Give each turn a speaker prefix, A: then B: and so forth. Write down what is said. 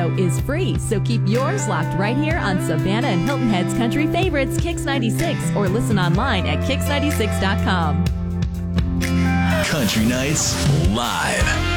A: radio is free, so keep yours locked right here on Savannah and Hilton Head's country favorites, Kix 96, or listen online at Kix96.com.
B: Country Nights Live.